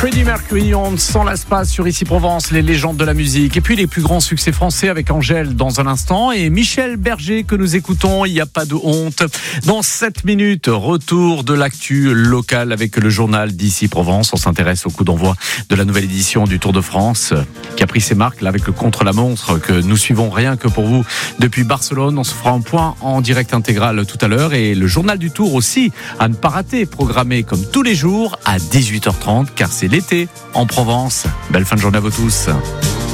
Freddie Mercury, on ne s'en lasse pas sur Ici Provence, les légendes de la musique. Et puis les plus grands succès français avec Angèle dans un instant. Et Michel Berger que nous écoutons, il n'y a pas de honte. Dans 7 minutes, retour de l'actu locale avec le journal d'Ici Provence. On s'intéresse au coup d'envoi de la nouvelle édition du Tour de France qui a pris ses marques là, avec le contre-la-montre que nous suivons rien que pour vous depuis Barcelone. On se fera un point en direct intégral tout à l'heure. Et le journal du Tour aussi, à ne pas rater, programmé comme tous les jours à 18h30 car c'est l'été en Provence. Belle fin de journée à vous tous.